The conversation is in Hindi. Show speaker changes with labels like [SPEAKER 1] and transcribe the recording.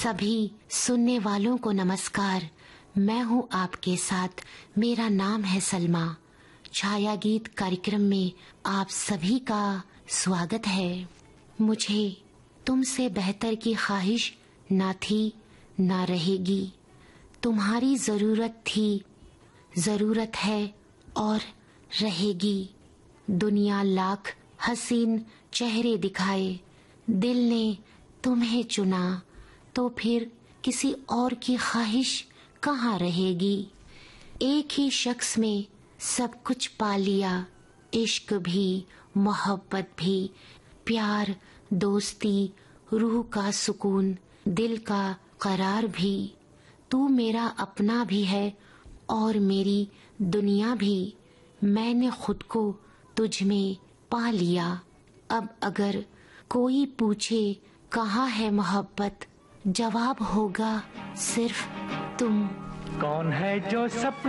[SPEAKER 1] सभी सुनने वालों को नमस्कार। मैं हूँ आपके साथ, मेरा नाम है सलमा। छाया गीत कार्यक्रम में आप सभी का स्वागत है। मुझे तुमसे बेहतर की ख्वाहिश ना थी ना रहेगी। तुम्हारी जरूरत थी, जरूरत है और रहेगी। दुनिया लाख हसीन चेहरे दिखाए, दिल ने तुम्हें चुना तो फिर किसी और की ख्वाहिश कहाँ रहेगी। एक ही शख्स में सब कुछ पा लिया, इश्क भी, मोहब्बत भी, प्यार, दोस्ती, रूह का सुकून, दिल का करार भी। तू मेरा अपना भी है और मेरी दुनिया भी। मैंने खुद को तुझ में पा लिया। अब अगर कोई पूछे कहाँ है मोहब्बत, जवाब होगा सिर्फ तुम।
[SPEAKER 2] कौन है जो सब